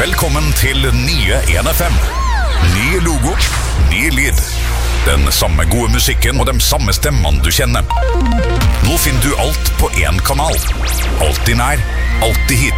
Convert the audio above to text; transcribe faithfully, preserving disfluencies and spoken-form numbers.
Velkommen til nye en F M. Ny logo, ny lyd. Den samme gode musikken og de samme stemmene du kjenner. Nå finner du alt på en kanal. Alltid nær, alltid hit.